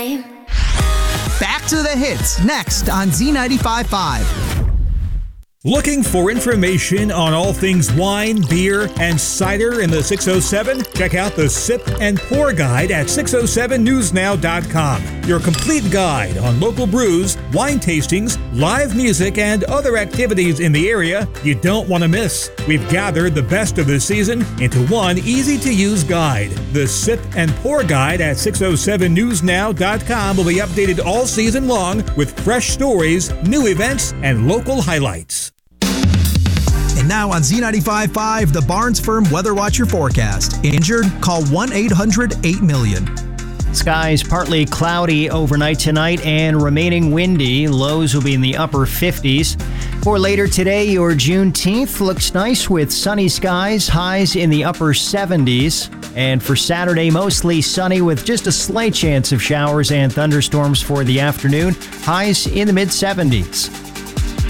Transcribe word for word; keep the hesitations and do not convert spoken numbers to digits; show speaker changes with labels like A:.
A: Back to the hits next on Z ninety-five point five.
B: Looking for information on all things wine, beer, and cider in the six oh seven? Check out the Sip and Pour Guide at six oh seven news now dot com. Your complete guide on local brews, wine tastings, live music, and other activities in the area you don't want to miss. We've gathered the best of the season into one easy-to-use guide. The Sip and Pour Guide at six oh seven news now dot com will be updated all season long with fresh stories, new events, and local highlights.
A: And now on Z ninety-five point five, the Barnes Firm Weather Watcher forecast. Injured? Call one eight hundred eight million.
C: Skies partly cloudy overnight tonight and remaining windy. Lows will be in the upper fifties. For later today, your Juneteenth looks nice with sunny skies, highs in the upper seventies. And for Saturday, mostly sunny with just a slight chance of showers and thunderstorms for the afternoon, highs in the mid seventies.